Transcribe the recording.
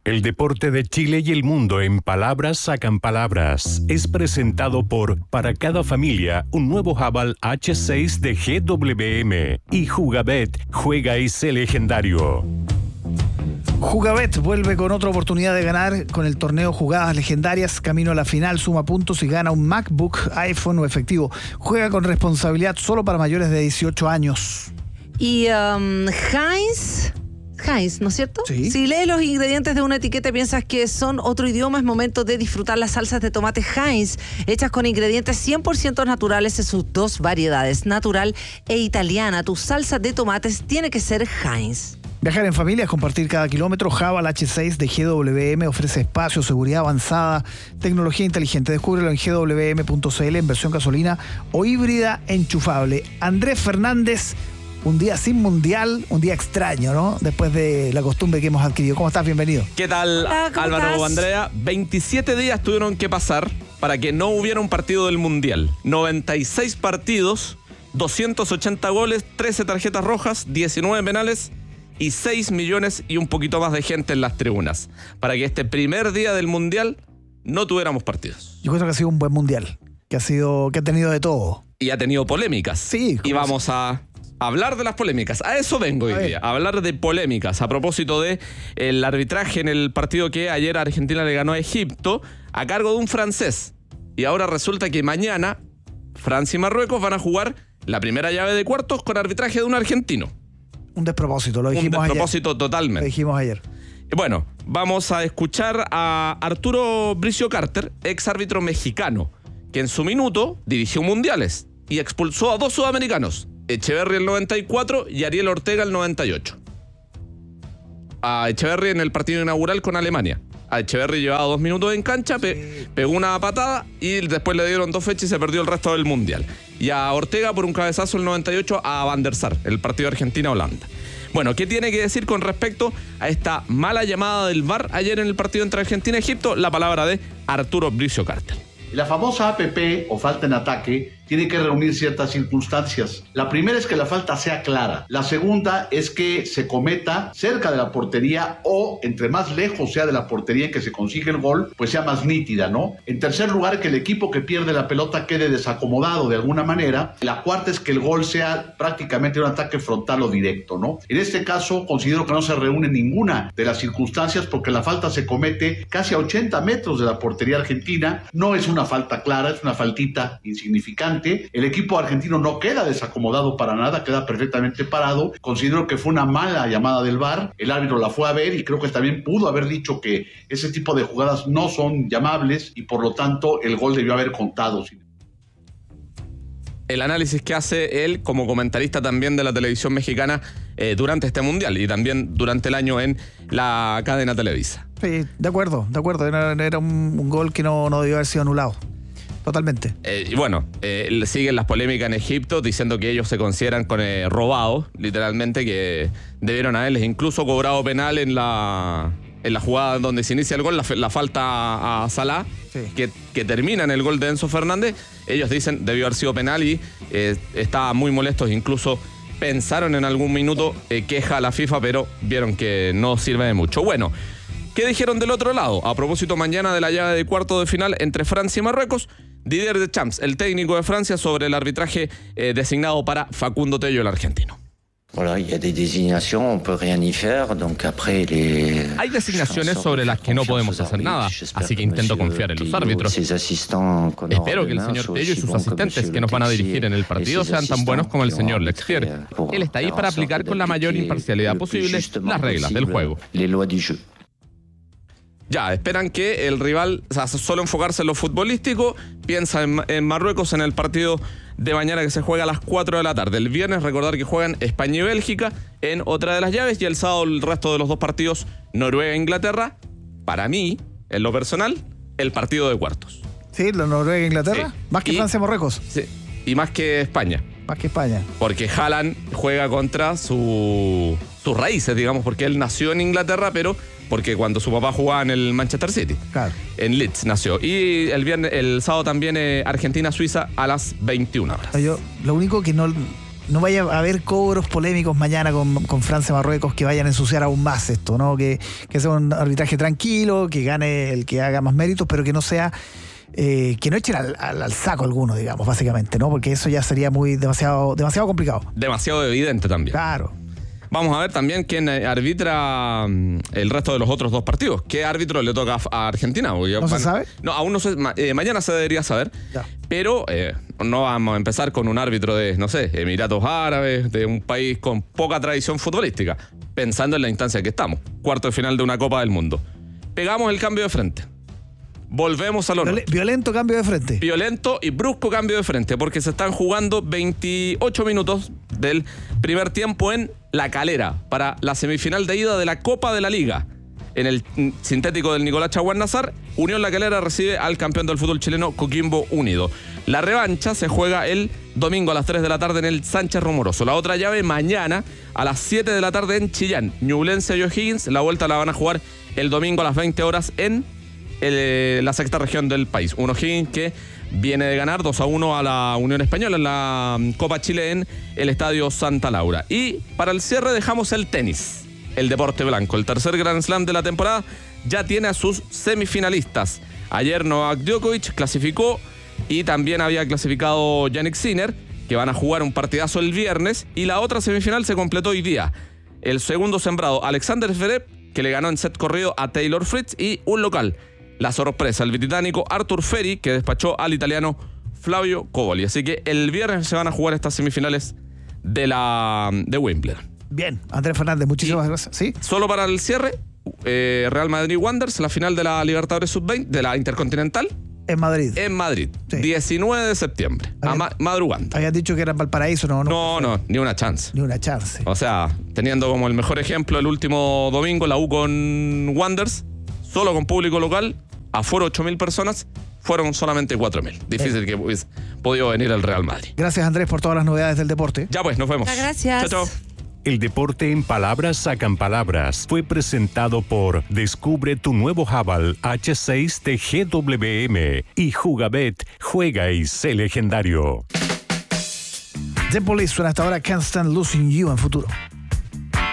El deporte de Chile y el mundo en palabras sacan palabras. Es presentado por Para cada familia, un nuevo Haval H6 de GWM. Y Jugabet, juega y sé legendario. Jugabet vuelve con otra oportunidad de ganar con el torneo Jugadas Legendarias. Camino a la final, suma puntos y gana un MacBook, iPhone o efectivo. Juega con responsabilidad solo para mayores de 18 años. Y Heinz, ¿no es cierto? Sí. Si lees los ingredientes de una etiqueta y piensas que son otro idioma, es momento de disfrutar las salsas de tomate Heinz, hechas con ingredientes 100% naturales en sus dos variedades, natural e italiana. Tu salsa de tomates tiene que ser Heinz. Viajar en familia es compartir cada kilómetro. Haval H6 de GWM ofrece espacio, seguridad avanzada, tecnología inteligente. Descúbrelo en gwm.cl en versión gasolina o híbrida enchufable. Andrés Fernández, un día sin mundial, un día extraño, ¿no? Después de la costumbre que hemos adquirido. ¿Cómo estás? Bienvenido. ¿Qué tal, Álvaro o Andrea? 27 días tuvieron que pasar para que no hubiera un partido del mundial. 96 partidos, 280 goles, 13 tarjetas rojas, 19 penales y 6 millones y un poquito más de gente en las tribunas. Para que este primer día del mundial no tuviéramos partidos. Yo creo que ha sido un buen mundial, que ha tenido de todo. Y ha tenido polémicas. Sí. Y vamos a hablar de las polémicas. A eso vengo hoy día, a hablar de polémicas. A propósito de el arbitraje en el partido que ayer Argentina le ganó a Egipto a cargo de un francés. Y ahora resulta que mañana Francia y Marruecos van a jugar la primera llave de cuartos con arbitraje de un argentino. Un despropósito, lo dijimos ayer. Un despropósito totalmente. Lo dijimos ayer. Bueno, vamos a escuchar a Arturo Bricio Carter, ex árbitro mexicano, que en su minuto dirigió mundiales y expulsó a dos sudamericanos, Echeverri el 94 y Ariel Ortega el 98. A Echeverri en el partido inaugural con Alemania. A Echeverri llevaba 2 minutos en cancha, pegó una patada y después le dieron 2 fechas y se perdió el resto del mundial. Y a Ortega por un cabezazo el 98 a Van der Sar, el partido Argentina-Holanda. Bueno, ¿qué tiene que decir con respecto a esta mala llamada del VAR ayer en el partido entre Argentina y Egipto? La palabra de Arturo Bricio Carter. La famosa APP o falta en ataque tiene que reunir ciertas circunstancias. La primera es que la falta sea clara. La segunda es que se cometa cerca de la portería o entre más lejos sea de la portería en que se consigue el gol, pues sea más nítida, ¿no? En tercer lugar, que el equipo que pierde la pelota quede desacomodado de alguna manera. La cuarta es que el gol sea prácticamente un ataque frontal o directo, ¿no? En este caso, considero que no se reúne ninguna de las circunstancias porque la falta se comete casi a 80 metros de la portería argentina. No es una falta clara, es una faltita insignificante. El equipo argentino no queda desacomodado para nada, queda perfectamente parado. Considero que fue una mala llamada del VAR. El árbitro la fue a ver y creo que también pudo haber dicho que ese tipo de jugadas no son llamables y por lo tanto el gol debió haber contado. El análisis que hace él como comentarista también de la televisión mexicana durante este mundial y también durante el año en la cadena Televisa. Sí, de acuerdo. Era un gol que no debió haber sido anulado. Totalmente. Y bueno, siguen las polémicas en Egipto diciendo que ellos se consideran robados, literalmente, que debieron haberles incluso cobrado penal en la jugada donde se inicia el gol, la falta a Salah, sí, que termina en el gol de Enzo Fernández. Ellos dicen debió haber sido penal y estaban muy molestos, incluso pensaron en algún minuto queja a la FIFA, pero vieron que no sirve de mucho. Bueno, ¿qué dijeron del otro lado? A propósito mañana de la llave de cuarto de final entre Francia y Marruecos, Didier Deschamps, el técnico de Francia, sobre el arbitraje designado para Facundo Tello, el argentino. Hay designaciones sobre las que no podemos hacer nada, así que intento confiar en los árbitros. Espero que el señor Tello y sus asistentes que nos van a dirigir en el partido sean tan buenos como el señor Lexier. Él está ahí para aplicar con la mayor imparcialidad posible las reglas del juego. Ya, esperan que el rival, o sea, solo enfocarse en lo futbolístico, piensa en Marruecos en el partido de mañana que se juega a las 4 de la tarde. El viernes, recordar que juegan España y Bélgica en otra de las llaves y el sábado el resto de los dos partidos, Noruega e Inglaterra. Para mí, en lo personal, el partido de cuartos. Sí, la Noruega e Inglaterra, sí. Más que Francia y Marruecos. Sí, y más que España. Más que España. Porque Haaland juega contra sus raíces, digamos, porque él nació en Inglaterra, pero porque cuando su papá jugaba en el Manchester City. Claro. En Leeds nació. Y el sábado también Argentina-Suiza a las 21 horas. Lo único que no no vaya a haber cobros polémicos mañana con Francia y Marruecos que vayan a ensuciar aún más esto, ¿no? Que sea un arbitraje tranquilo, que gane el que haga más méritos, pero que no sea... que no echen al saco alguno, digamos, básicamente, ¿no? Porque eso ya sería demasiado complicado. Demasiado evidente también. Claro. Vamos a ver también quién arbitra el resto de los otros 2 partidos. ¿Qué árbitro le toca a Argentina? ¿No se sabe? No, aún no se... mañana se debería saber. Ya. Pero no vamos a empezar con un árbitro de, no sé, Emiratos Árabes, de un país con poca tradición futbolística, pensando en la instancia que estamos. Cuarto de final de una Copa del Mundo. Pegamos el cambio de frente. Volvemos al horno. Violento cambio de frente. Violento y brusco cambio de frente, porque se están jugando 28 minutos del primer tiempo en La Calera para la semifinal de ida de la Copa de la Liga. En el sintético del Nicolás Chaguán Nazar, Unión La Calera recibe al campeón del fútbol chileno, Coquimbo Unido. La revancha se juega el domingo a las 3 de la tarde en el Sánchez Romoroso. La otra llave mañana a las 7 de la tarde en Chillán. Ñublense y O'Higgins, la vuelta la van a jugar el domingo a las 20 horas en la sexta región del país. Un O'Higgins que viene de ganar 2-1 a la Unión Española en la Copa Chile en el Estadio Santa Laura. Y para el cierre dejamos el tenis, el deporte blanco. El tercer Grand Slam de la temporada ya tiene a sus semifinalistas. Ayer Novak Djokovic clasificó y también había clasificado Jannik Sinner, que van a jugar un partidazo el viernes, y la otra semifinal se completó hoy día. El segundo sembrado Alexander Zverev, que le ganó en set corrido a Taylor Fritz, y un local, la sorpresa, el británico Arthur Ferry, que despachó al italiano Flavio Cobolli. Así que el viernes se van a jugar estas semifinales de Wimbledon. Bien, Andrés Fernández, muchísimas gracias. ¿Sí? Solo para el cierre, Real Madrid Wanderers, la final de la Libertadores Sub-20, de la Intercontinental. En Madrid. En Madrid, sí. 19 de septiembre, madrugando. Habían dicho que era en Valparaíso, ¿no? No, ni una chance. Ni una chance. O sea, teniendo como el mejor ejemplo el último domingo, la U con Wanderers, solo con público local, aforo 8.000 personas, fueron solamente 4.000. Difícil que hubiese podido venir el Real Madrid. Gracias, Andrés, por todas las novedades del deporte. Ya pues, nos vemos. Muchas gracias. Chao, chao. El deporte en palabras sacan palabras. Fue presentado por Descubre tu nuevo Haval H6 de GWM y Jugabet. Juega y sé legendario. The Police suena hasta ahora Can't Stand Losing You en Futuro.